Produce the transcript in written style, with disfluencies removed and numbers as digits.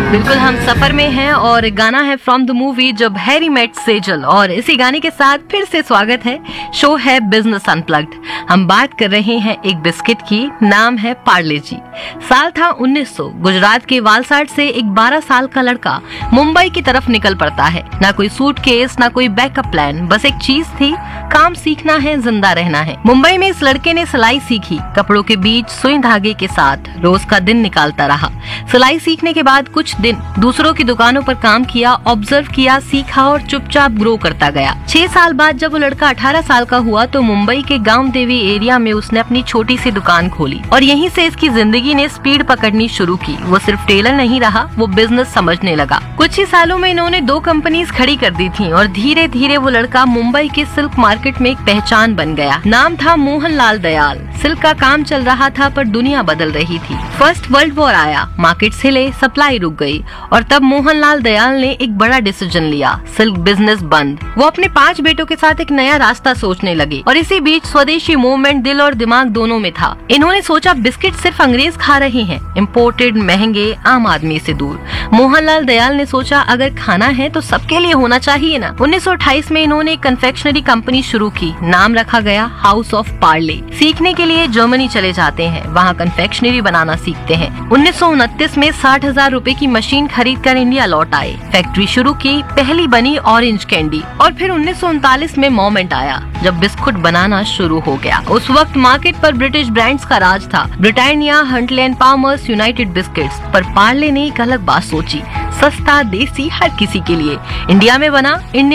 बिल्कुल, हम सफर में हैं और गाना है फ्रॉम द मूवी जब हैरी मेट सेजल, और इसी गाने के साथ फिर से स्वागत है। शो है बिजनेस अनप्लग्ड। हम बात कर रहे हैं एक बिस्किट की, नाम है पार्ले जी। साल था 1900। गुजरात के वालसाड से एक 12 साल का लड़का मुंबई की तरफ निकल पड़ता है। ना कोई सूटकेस, ना कोई बैकअप प्लान, बस एक चीज थी, काम सीखना है, जिंदा रहना है। मुंबई में इस लड़के ने सिलाई सीखी। कपड़ों के बीच सुई धागे के साथ रोज का दिन निकालता रहा। सिलाई सीखने के बाद कुछ दिन दूसरों की दुकानों पर काम किया, ऑब्जर्व किया, सीखा और चुपचाप ग्रो करता गया। 6 साल बाद जब वो लड़का 18 साल का हुआ तो मुंबई के गांव देवी एरिया में उसने अपनी छोटी सी दुकान खोली और यहीं से इसकी जिंदगी ने स्पीड पकड़नी शुरू की। वो सिर्फ टेलर नहीं रहा, वो बिजनेस समझने लगा। कुछ ही सालों में इन्होंने 2 कंपनीज खड़ी कर दी थी और धीरे धीरे वो लड़का मुंबई के सिल्क मार्केट में एक पहचान बन गया। नाम था मोहनलाल दयाल। सिल्क का काम चल रहा था पर दुनिया बदल रही थी। फर्स्ट वर्ल्ड वॉर आया, मार्केट हिले, सप्लाई रुक गई और तब मोहनलाल दयाल ने एक बड़ा डिसीजन लिया, सिल्क बिजनेस बंद। वो अपने 5 बेटों के साथ एक नया रास्ता सोचने लगे और इसी बीच स्वदेशी मूवमेंट दिल और दिमाग दोनों में था। इन्होंने सोचा बिस्किट सिर्फ अंग्रेज खा रहे हैं, इम्पोर्टेड, महंगे, आम आदमी से दूर। मोहनलाल दयाल ने सोचा अगर खाना है तो सबके लिए होना चाहिए ना। 1928 में इन्होंने एक कन्फेक्शनरी कंपनी शुरू की। नाम रखा गया हाउस ऑफ पार्ले। सीखने के लिए जर्मनी चले जाते हैं, वहाँ कन्फेक्शनरी बनाना सीखते हैं। 1929 में 60,000 रुपए की मशीन खरीद कर इंडिया लौट आए। फैक्ट्री शुरू की, पहली बनी ऑरेंज कैंडी और फिर 1939 में मोमेंट आया जब बिस्कुट बनाना शुरू हो गया। उस वक्त मार्केट पर ब्रिटिश ब्रांड्स का राज था, Britannia, हंटले and farmers, United biscuits. पर पार्ले ने एक अलग बात सोची, सस्ता, देसी, हर किसी के लिए। इंडिया में बना, इंडिया